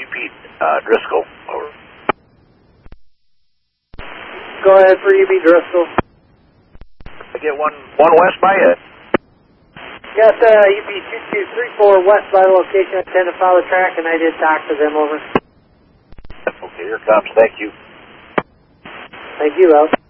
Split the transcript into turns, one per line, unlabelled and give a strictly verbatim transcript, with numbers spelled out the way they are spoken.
P uh, Driscoll. Over.
Go ahead for U P Driscoll.
I get one one west by you.
Got uh, U P two two three four west by the location. I intend to follow the track, and I did talk to them. Over.
Okay, here it comes. Thank you.
Thank you, Al.